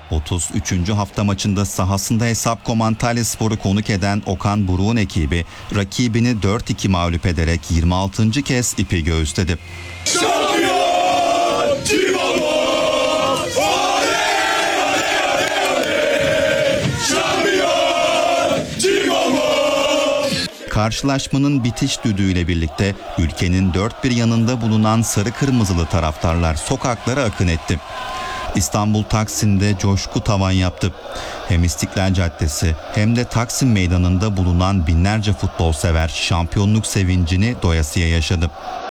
33. hafta maçında sahasında Hesapkom Antalyaspor'u konuk eden Okan Buruk'un ekibi rakibini 4-2 mağlup ederek 26. kez ipi göğüsledi. Şampiyon! Cimbom! Şampiyon! Cimbom! Karşılaşmanın bitiş düdüğüyle birlikte ülkenin dört bir yanında bulunan sarı kırmızılı taraftarlar sokaklara akın etti. İstanbul Taksim'de coşku tavan yaptı. Hem İstiklal Caddesi hem de Taksim Meydanı'nda bulunan binlerce futbol sever şampiyonluk sevincini doyasıya yaşadı.